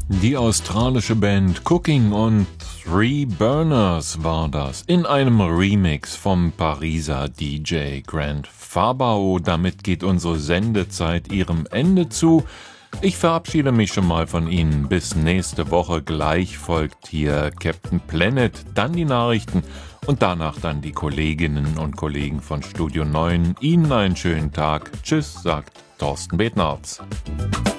Die australische Band Cooking und Three Burners war das, in einem Remix vom Pariser DJ Grant Fabao. Damit geht unsere Sendezeit ihrem Ende zu. Ich verabschiede mich schon mal von Ihnen. Bis nächste Woche. Gleich folgt hier Captain Planet, dann die Nachrichten und danach dann die Kolleginnen und Kollegen von Studio 9. Ihnen einen schönen Tag. Tschüss, sagt Thorsten Betnarz.